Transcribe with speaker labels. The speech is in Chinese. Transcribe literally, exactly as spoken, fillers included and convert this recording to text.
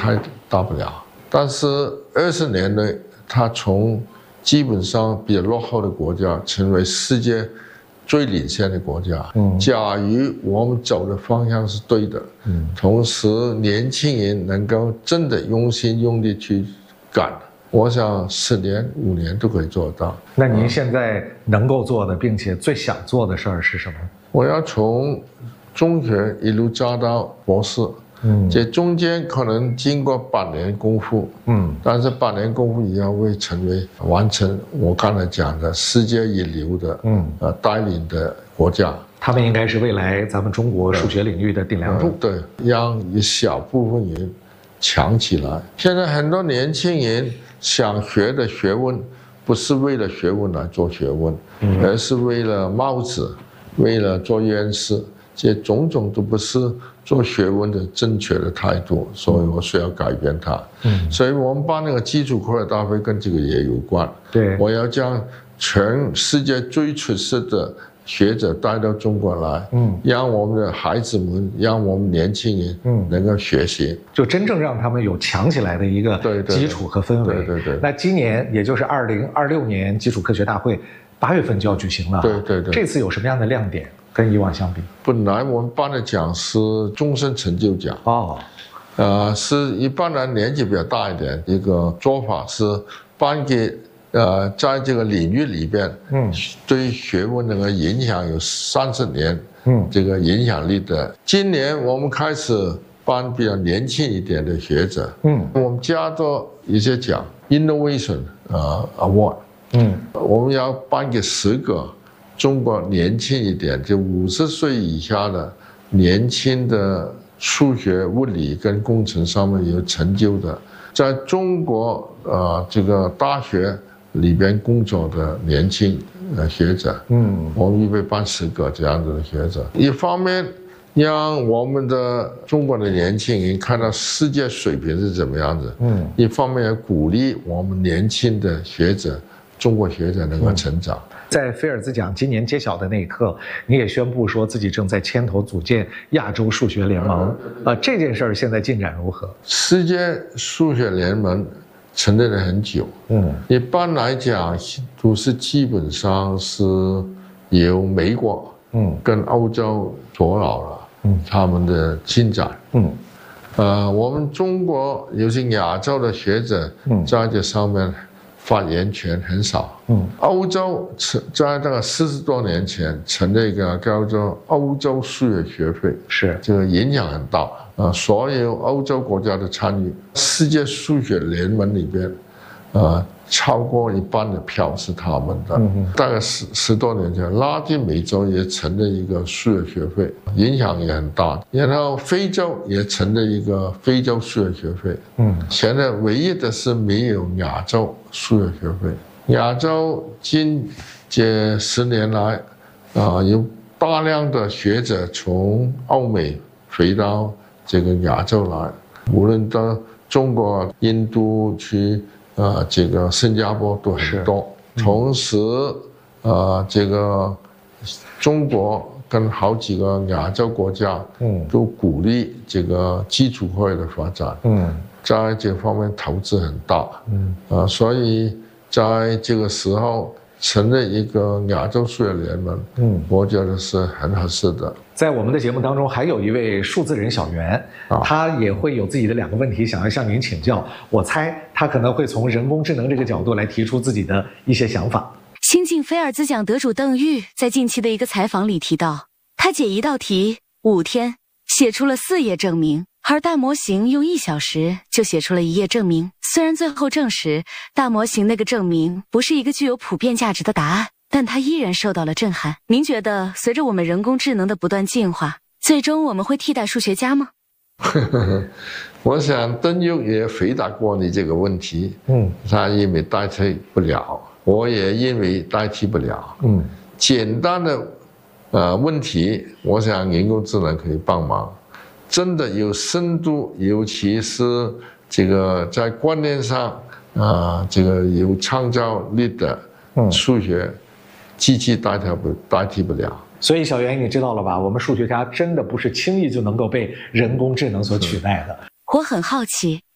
Speaker 1: 太大不了。但是二十年内，它从基本上比较落后的国家，成为世界最领先的国家。嗯，假如我们走的方向是对的，嗯，同时年轻人能够真的用心用力去干，我想十年、五年都可以做到。
Speaker 2: 那您现在能够做的，并且最想做的事儿是什么？
Speaker 1: 我要从中学一路教到博士。嗯，这中间可能经过八年功夫，嗯，但是八年功夫也要为成为完成我刚才讲的世界一流的，嗯，呃，带领的国家。
Speaker 2: 他们应该是未来咱们中国数学领域的顶梁柱。
Speaker 1: 对，让一小部分人强起来。现在很多年轻人想学的学问，不是为了学问来做学问，嗯，而是为了帽子，为了做院士。这种种都不是做学问的正确的态度，所以我需要改变它。嗯，所以我们办那个基础课的大会跟这个也有关。
Speaker 2: 对，
Speaker 1: 我要将全世界最出色的学者带到中国来，嗯，让我们的孩子们，让我们年轻人，嗯，能够学习，
Speaker 2: 就真正让他们有强起来的一个基础和氛围。
Speaker 1: 对对 对, 对。
Speaker 2: 那今年也就是二零二六年基础科学大会，八月份就要举行了。
Speaker 1: 对对对。
Speaker 2: 这次有什么样的亮点？跟以往相比，
Speaker 1: 本来我们办的奖是终身成就奖
Speaker 2: 哦，
Speaker 1: 呃，是一般人年纪比较大一点，一个做法是颁给呃，在这个领域里边，嗯，对学问那个影响有三十年，嗯，这个影响力的。今年我们开始颁比较年轻一点的学者，嗯，我们加多一些奖 ，Innovation 呃 Award，嗯，我们要颁给十个。中国年轻一点，就五十岁以下的年轻的数学、物理跟工程上面有成就的，在中国呃这个大学里边工作的年轻呃学者，嗯，我们预备办十个这样子的学者。一方面让我们的中国的年轻人看到世界水平是怎么样子，嗯，一方面也鼓励我们年轻的学者、中国学者能够成长。嗯，
Speaker 2: 在菲尔兹奖今年揭晓的那一刻，你也宣布说自己正在牵头组建亚洲数学联盟。呃，这件事儿现在进展如何？
Speaker 1: 世界数学联盟成立了很久，嗯，一般来讲都是基本上是由美国，嗯，跟欧洲阻挠了，嗯，他们的进展，嗯，呃，我们中国尤其亚洲的学者，嗯，在这上面发言权很少。嗯，欧洲在这个四十多年前成立一个叫做欧洲数学学会，
Speaker 2: 是这
Speaker 1: 个影响很大啊，所有欧洲国家的参与，世界数学联盟里边，呃，超过一半的票是他们的。嗯，大概十十多年前，拉丁美洲也成立一个数学学会，影响也很大。然后非洲也成立一个非洲数学学会。嗯，现在唯一的是没有亚洲数学学会。亚洲近这十年来，啊、呃，有大量的学者从欧美回到这个亚洲来，无论到中国、印度去。呃，这个新加坡都很多，嗯、同时，呃，这个中国跟好几个亚洲国家，嗯，都鼓励这个基础课的发展，嗯，在这方面投资很大，嗯，啊、呃，所以在这个时候成立一个亚洲数学联盟，嗯，我觉得是很合适的。
Speaker 2: 在我们的节目当中，还有一位数字人小袁，他也会有自己的两个问题想要向您请教。我猜他可能会从人工智能这个角度来提出自己的一些想法。
Speaker 3: 新晋菲尔兹奖得主邓玉在近期的一个采访里提到，他解一道题五天写出了四页证明，而大模型用一小时就写出了一页证明。虽然最后证实大模型那个证明不是一个具有普遍价值的答案，但他依然受到了震撼。您觉得随着我们人工智能的不断进化，最终我们会替代数学家吗？
Speaker 1: 我想邓玉也回答过你这个问题，嗯，他认为代替不了，我也认为代替不了，嗯，简单的呃问题，我想人工智能可以帮忙。真的有深度，尤其是这个在观念上啊、呃，这个有创造力的数学。嗯，机器代替不代替不了，
Speaker 2: 所以小袁你知道了吧？我们数学家真的不是轻易就能够被人工智能所取代的。
Speaker 3: 我很好奇，